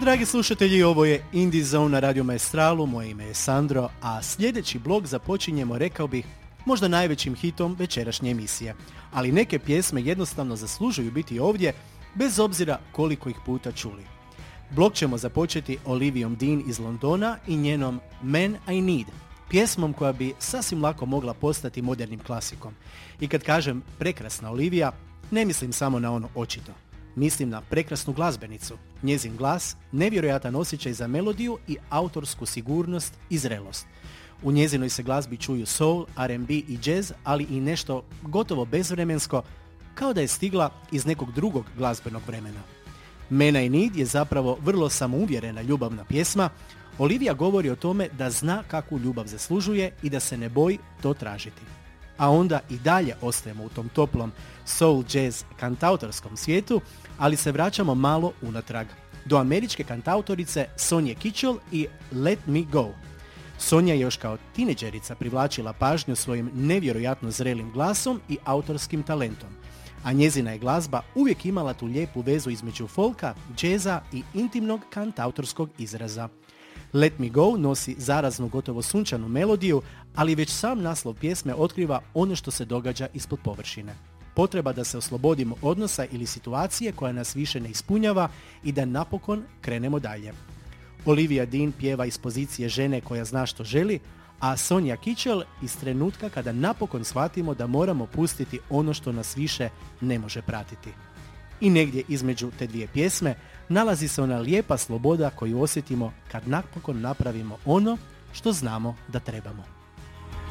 Dragi slušatelji, ovo je Indie Zone na Radio Maestralu, moje ime je Sandro, a sljedeći blog započinjemo, rekao bih, možda najvećim hitom večerašnje emisije. Ali neke pjesme jednostavno zaslužuju biti ovdje, bez obzira koliko ih puta čuli. Blog ćemo započeti Olivijom Dean iz Londona i njenom Man I Need, pjesmom koja bi sasvim lako mogla postati modernim klasikom. I kad kažem prekrasna Olivija, ne mislim samo na ono očito. Mislim na prekrasnu glazbenicu, njezin glas, nevjerojatan osjećaj za melodiju i autorsku sigurnost i zrelost. U njezinoj se glazbi čuju soul, R&B i jazz, ali i nešto gotovo bezvremensko, kao da je stigla iz nekog drugog glazbenog vremena. Man I Need je zapravo vrlo samouvjerena ljubavna pjesma. Olivija govori o tome da zna kakvu ljubav zaslužuje i da se ne boji to tražiti. A onda i dalje ostajemo u tom toplom soul jazz kantautorskom svijetu, ali se vraćamo malo unatrag, do američke kantautorice Sonje Kitchell i Let Me Go. Sonja je još kao tineđerica privlačila pažnju svojim nevjerojatno zrelim glasom i autorskim talentom, a njezina je glazba uvijek imala tu lijepu vezu između folka, džeza i intimnog kantautorskog izraza. Let Me Go nosi zaraznu, gotovo sunčanu melodiju, ali već sam naslov pjesme otkriva ono što se događa ispod površine. Potreba da se oslobodimo odnosa ili situacije koja nas više ne ispunjava i da napokon krenemo dalje. Olivia Dean pjeva iz pozicije žene koja zna što želi, a Sonja Kitchell iz trenutka kada napokon shvatimo da moramo pustiti ono što nas više ne može pratiti. I negdje između te dvije pjesme nalazi se ona lijepa sloboda koju osjetimo kad napokon napravimo ono što znamo da trebamo.